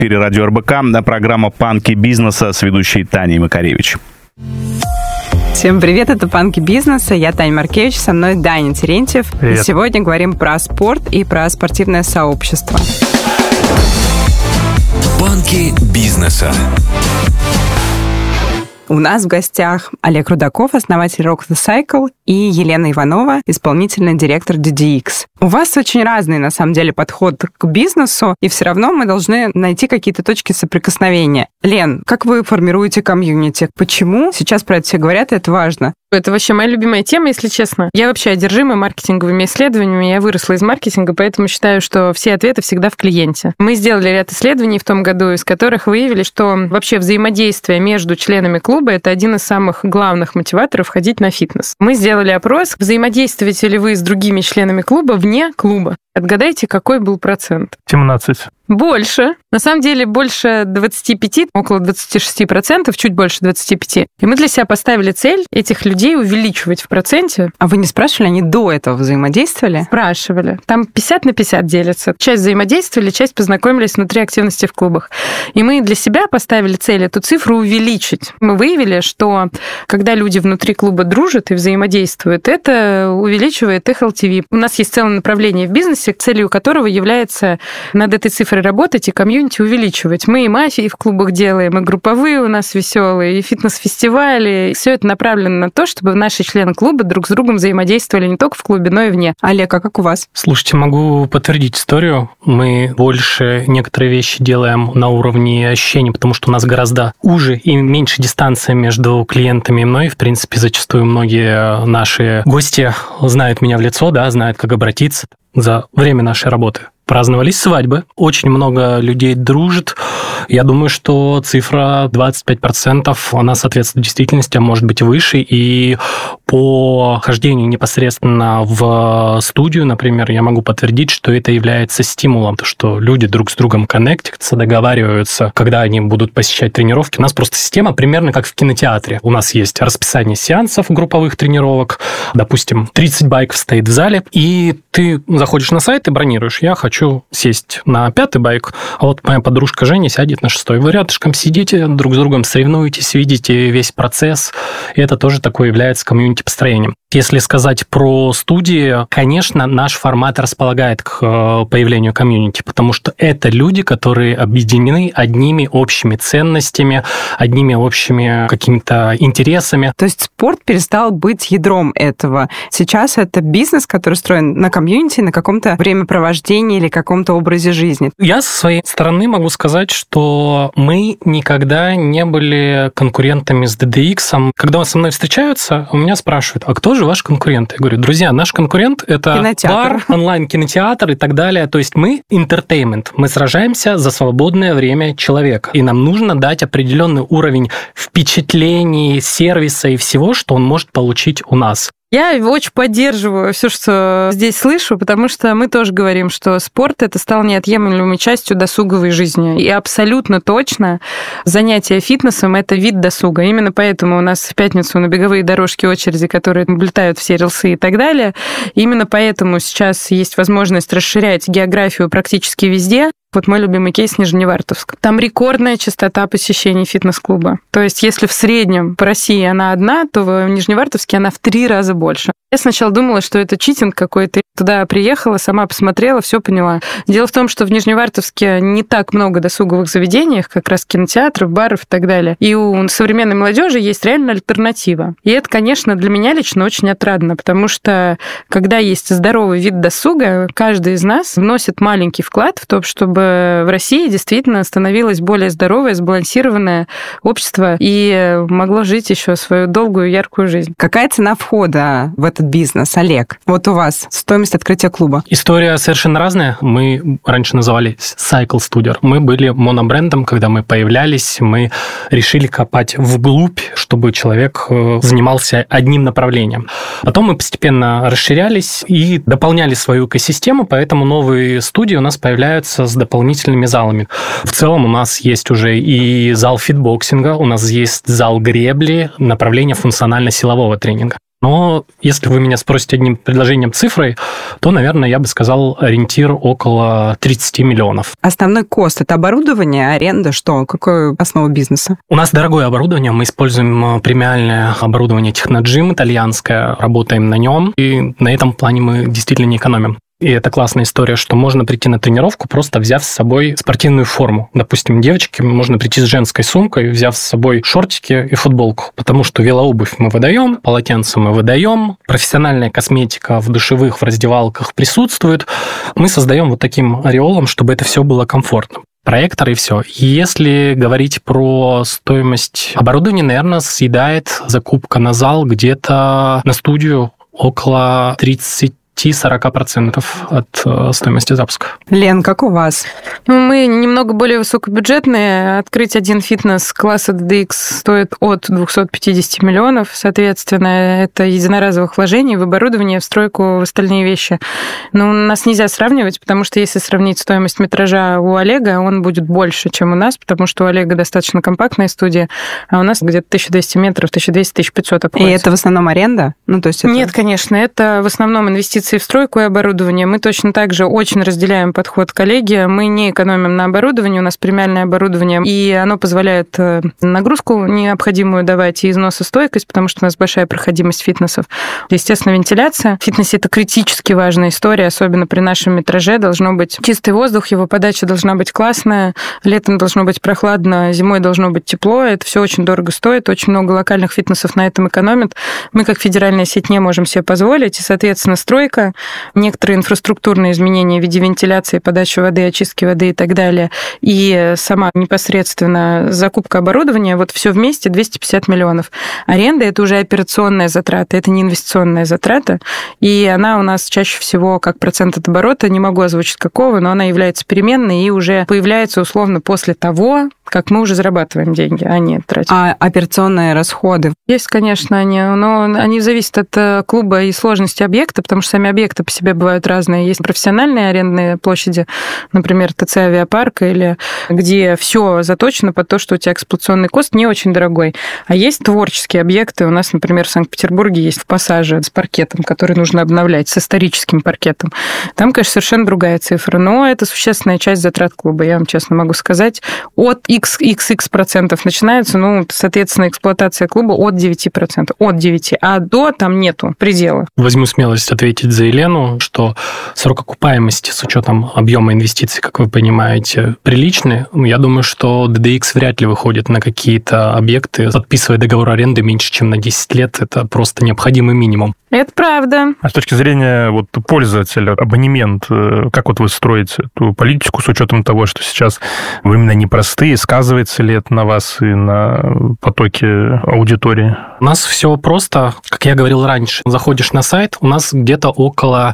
эфире радио РБК, программа «Панки бизнеса» с ведущей Таней Макаревич. Всем привет, это «Панки бизнеса», я Таня Маркевич, со мной Даня Терентьев. Привет. И сегодня говорим про спорт и про спортивное сообщество. «Панки бизнеса». У нас в гостях Олег Рудаков, основатель Rock the Cycle, и Елена Иванова, исполнительный директор DDX. У вас очень разный, на самом деле, подход к бизнесу, и все равно мы должны найти какие-то точки соприкосновения. Лен, как вы формируете комьюнити? Почему? Сейчас про это все говорят, и это важно. Это вообще моя любимая тема, если честно. Я вообще одержима маркетинговыми исследованиями. Я выросла из маркетинга, поэтому считаю, что все ответы всегда в клиенте. Мы сделали ряд исследований в том году, из которых выявили, что вообще взаимодействие между членами клуба — это один из самых главных мотиваторов ходить на фитнес. Мы сделали опрос, взаимодействуете ли вы с другими членами клуба вне клуба. Отгадайте, какой был процент? 17. Больше. На самом деле больше 25, около 26%, чуть больше 25%. И мы для себя поставили цель этих людей увеличивать в проценте. А вы не спрашивали, они до этого взаимодействовали? Спрашивали. Там 50/50 делятся. Часть взаимодействовали, часть познакомились внутри активности в клубах. И мы для себя поставили цель эту цифру увеличить. Мы выявили, что когда люди внутри клуба дружат и взаимодействуют, это увеличивает их LTV. У нас есть целое направление в бизнесе, целью которого является над этой цифрой работать и комьюнити увеличивать. Мы и мафии в клубах делаем, и групповые у нас веселые, и фитнес-фестивали. Все это направлено на то, чтобы наши члены клуба друг с другом взаимодействовали не только в клубе, но и вне. Олег, а как у вас? Слушайте, могу подтвердить историю. Мы больше некоторые вещи делаем на уровне ощущений, потому что у нас гораздо уже и меньше дистанция между клиентами и мной. В принципе, зачастую многие наши гости знают меня в лицо, да, знают, как обратиться за время нашей работы. Праздновались свадьбы, очень много людей дружит. Я думаю, что цифра 25%, она соответствует действительности, а может быть выше. И по хождению непосредственно в студию, например, я могу подтвердить, что это является стимулом, то, что люди друг с другом коннектятся, договариваются, когда они будут посещать тренировки. У нас просто система примерно как в кинотеатре. У нас есть расписание сеансов групповых тренировок, допустим, 30 байков стоит в зале, и ты заходишь на сайт и бронируешь. Я хочу сесть на 5-й байк, а вот моя подружка Женя сядет на 6-й. Вы рядышком сидите, друг с другом соревнуетесь, видите весь процесс, и это тоже такое является комьюнити-построением. Если сказать про студии, конечно, наш формат располагает к появлению комьюнити, потому что это люди, которые объединены одними общими ценностями, одними общими какими-то интересами. То есть спорт перестал быть ядром этого. Сейчас это бизнес, который строен на комьюнити, на каком-то времяпровождении или каком-то образе жизни. Я со своей стороны могу сказать, что мы никогда не были конкурентами с DDX. Когда со мной встречаются, у меня спрашивают, а кто же ваши конкуренты? Я говорю, друзья, наш конкурент – это кинотеатр, бар, онлайн-кинотеатр и так далее. То есть мы entertainment, мы сражаемся за свободное время человека. И нам нужно дать определенный уровень впечатлений, сервиса и всего, что он может получить у нас. Я очень поддерживаю все, что здесь слышу, потому что мы тоже говорим, что спорт это стал неотъемлемой частью досуговой жизни. И абсолютно точно занятие фитнесом – это вид досуга. Именно поэтому у нас в пятницу на беговые дорожки очереди, которые облетают все рельсы и так далее. Именно поэтому сейчас есть возможность расширять географию практически везде. Вот мой любимый кейс Нижневартовск. Там рекордная частота посещений фитнес-клуба. То есть если в среднем по России она одна, то в Нижневартовске она в 3 раза больше. Я сначала думала, что это читинг какой-то. Туда приехала, сама посмотрела, все поняла. Дело в том, что в Нижневартовске не так много досуговых заведений, как раз кинотеатров, баров и так далее. И у современной молодежи есть реально альтернатива. И это, конечно, для меня лично очень отрадно, потому что когда есть здоровый вид досуга, каждый из нас вносит маленький вклад в то, чтобы в России действительно становилось более здоровое, сбалансированное общество и могло жить еще свою долгую, яркую жизнь. Какая цена входа в этот бизнес, Олег? Вот у вас стоимость открытия клуба. История совершенно разная. Мы раньше назывались Cycle Studio. Мы были монобрендом, когда мы появлялись, мы решили копать вглубь, чтобы человек занимался одним направлением. Потом мы постепенно расширялись и дополняли свою экосистему, поэтому новые студии у нас появляются с дополнительными залами. В целом у нас есть уже и зал фитбоксинга, у нас есть зал гребли, направление функционально-силового тренинга. Но если вы меня спросите одним предложением цифрой, то, наверное, я бы сказал ориентир около 30 миллионов. Основной кост – это оборудование, аренда, что? Какая основа бизнеса? У нас дорогое оборудование, мы используем премиальное оборудование Technogym, итальянское, работаем на нем, и на этом плане мы действительно не экономим. И это классная история, что можно прийти на тренировку, просто взяв с собой спортивную форму. Допустим, девочке можно прийти с женской сумкой, взяв с собой шортики и футболку, потому что велообувь мы выдаем, полотенце мы выдаем, профессиональная косметика в душевых, в раздевалках присутствует. Мы создаем вот таким ореолом, чтобы это все было комфортно. Проектор и все. Если говорить про стоимость оборудования, наверное, съедает закупка на зал где-то на студию около 30-40% от стоимости запуска. Лен, как у вас? Мы немного более высокобюджетные. Открыть один фитнес класса DDX стоит от 250 миллионов. Соответственно, это единоразовых вложений в оборудование, в стройку, в остальные вещи. Но нас нельзя сравнивать, потому что если сравнить стоимость метража у Олега, он будет больше, чем у нас, потому что у Олега достаточно компактная студия, а у нас где-то 1200 метров, 1200-1500 обходится. И это в основном аренда? Ну, то есть это... Нет, конечно, это в основном инвестиции в стройку и оборудование. Мы точно так же очень разделяем подход коллеги. Мы не экономим на оборудовании, у нас премиальное оборудование, и оно позволяет нагрузку необходимую давать и износостойкость, потому что у нас большая проходимость фитнесов. Естественно, вентиляция. В фитнесе это критически важная история, особенно при нашем метраже. Должно быть чистый воздух, его подача должна быть классная, летом должно быть прохладно, зимой должно быть тепло. Это все очень дорого стоит, очень много локальных фитнесов на этом экономят. Мы, как федеральная сеть, не можем себе позволить, и, соответственно, стройка, некоторые инфраструктурные изменения в виде вентиляции, подачи воды, очистки воды и так далее, и сама непосредственно закупка оборудования, вот все вместе 250 миллионов. Аренда – это уже операционная затрата, это не инвестиционная затрата, и она у нас чаще всего как процент от оборота, не могу озвучить какого, но она является переменной и уже появляется условно после того, как мы уже зарабатываем деньги, а не тратим. А операционные расходы? Есть, конечно, но они зависят от клуба и сложности объекта, потому что сами объекты по себе бывают разные. Есть профессиональные арендные площади, например, ТЦ «Авиапарк», или где все заточено под то, что у тебя эксплуатационный кост не очень дорогой. А есть творческие объекты. У нас, например, в Санкт-Петербурге есть в Пассаже с паркетом, который нужно обновлять, с историческим паркетом. Там, конечно, совершенно другая цифра, но это существенная часть затрат клуба, я вам честно могу сказать. От XX% начинается, соответственно, эксплуатация клуба от 9%. От 9%. А до там нету предела. Возьму смелость ответить за Елену, что срок окупаемости с учетом объема инвестиций, как вы понимаете, приличный. Я думаю, что DDX вряд ли выходит на какие-то объекты, подписывая договор аренды меньше, чем на 10 лет. Это просто необходимый минимум. Это правда. А с точки зрения пользователя, абонемент, как вы строите эту политику с учетом того, что сейчас времена непростые, сказывается ли это на вас и на потоке аудитории? У нас все просто, как я говорил раньше. Заходишь на сайт, у нас где-то около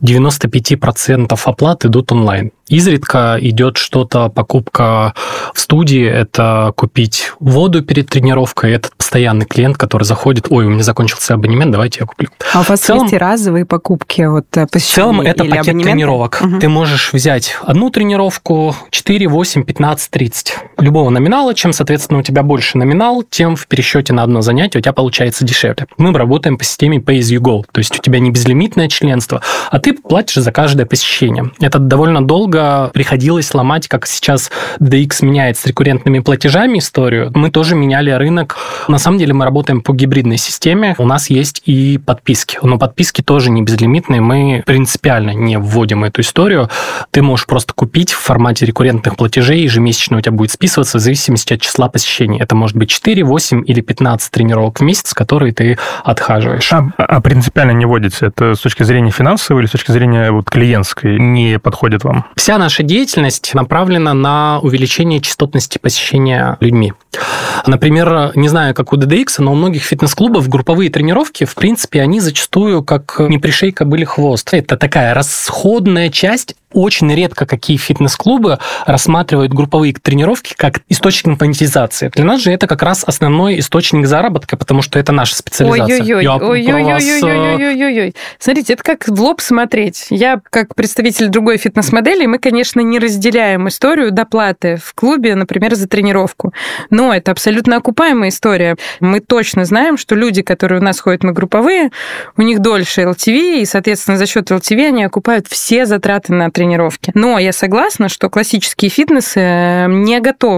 95% оплат идут онлайн. Изредка идет что-то, покупка в студии, это купить воду перед тренировкой, это постоянный клиент, который заходит, ой, у меня закончился абонемент, давайте я куплю. А у вас есть и разовые покупки посещения? В целом это пакет абонементы? Тренировок. Ты можешь взять одну тренировку 4, 8, 15, 30. Любого номинала. Чем, соответственно, у тебя больше номинал, тем в пересчете на одно занятие у тебя получается дешевле. Мы работаем по системе Pay as you go. То есть у тебя не безлимитное членство, а ты платишь за каждое посещение. Это довольно долго приходилось ломать, как сейчас DDX меняет с рекуррентными платежами историю. Мы тоже меняли рынок. На самом деле мы работаем по гибридной системе. У нас есть и подписки. Но подписки тоже не безлимитные. Мы принципиально не вводим эту историю. Ты можешь просто купить в формате рекуррентных платежей. Ежемесячно у тебя будет списываться в зависимости от числа посещений. Это может быть 4, 8 или 15 тренировок в месяц, которые ты отхаживаешь. А принципиально не вводите? Это с точки зрения финансовой или с точки зрения клиентской не подходит вам? Вся наша деятельность направлена на увеличение частотности посещения людьми. Например, не знаю, как у DDX, но у многих фитнес-клубов групповые тренировки, в принципе, они зачастую как не пришей кобыле хвост. Это такая расходная часть Очень редко какие фитнес-клубы рассматривают групповые тренировки как источник монетизации. Для нас же это как раз основной источник заработка, потому что это наша специализация. Ой-ой-ой. Смотрите, это как в лоб смотреть. Я, как представитель другой фитнес-модели, мы, конечно, не разделяем историю доплаты в клубе, например, за тренировку. Но это абсолютно окупаемая история. Мы точно знаем, что люди, которые у нас ходят на групповые, у них дольше LTV, и, соответственно, за счет LTV они окупают все затраты на тренировки. Но я согласна, что классические фитнесы не готовы